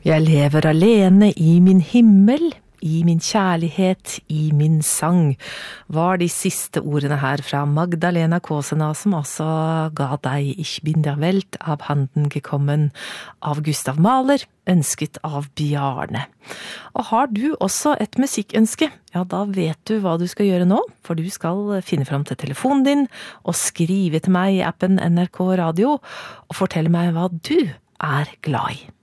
Jeg lever alene i min himmel, i min kjærlighet, i min sang, var de siste ordene her fra Magdalena Kåsena, som også ga deg Ich bin der Welt av Handen gekommen av Gustav Mahler, ønsket av Bjarne. Og har du også et musikkønske? Ja, da vet du hva du skal gjøre nå, for du skal finne fram til telefonen din og skrive til meg i appen NRK Radio og fortelle meg hva du er glad i.